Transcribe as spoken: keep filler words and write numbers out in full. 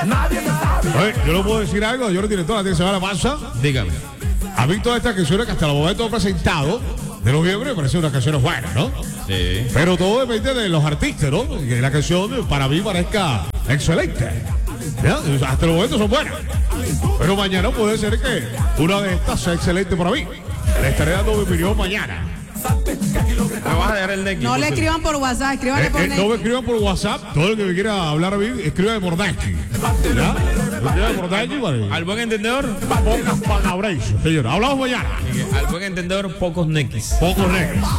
Oye, yo no puedo decir algo, yo no tiene toda la semana pasa. Dígame. A mí todas estas canciones que hasta el momento he presentado de noviembre me parecen unas canciones buenas, ¿no? Sí. Pero todo depende de los artistas, ¿no? Que la canción para mí parezca excelente. ¿Ya? Hasta el momento son buenas. Pero mañana puede ser que una de estas sea excelente para mí. Le estaré dando mi opinión mañana. Me vas a dejar el Neki. No le escriban por WhatsApp, escríbanle Eh, por eh, no me Neki. escriban por WhatsApp. Todo el que me quiera hablar a mí, escriba de Mordachi. ¿Ya? Escriba de Mordachi, vale. Al buen entendedor, Pocas palabras, señor. Hablamos mañana. al buen entendedor, pocos Nekis. Pocos negros.